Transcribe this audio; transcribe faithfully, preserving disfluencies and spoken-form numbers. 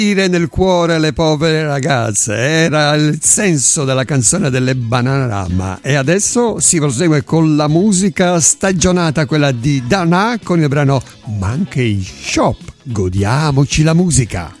nel cuore le povere ragazze era il senso della canzone delle Bananarama, e adesso si prosegue con la musica stagionata, quella di Dana con il brano Monkey Shop. Godiamoci la musica.